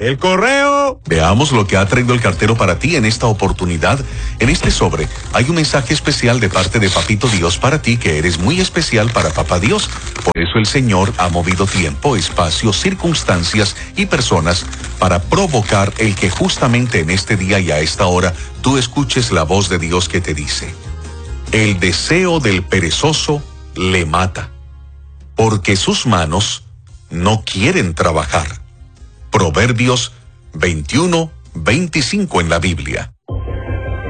El correo. Veamos lo que ha traído el cartero para ti en esta oportunidad. En este sobre hay un mensaje especial de parte de Papito Dios para ti, que eres muy especial para Papá Dios. Por eso el Señor ha movido tiempo, espacio, circunstancias y personas para provocar el que justamente en este día y a esta hora tú escuches la voz de Dios que te dice: el deseo del perezoso le mata, porque sus manos no quieren trabajar. Proverbios 21:25 en la Biblia.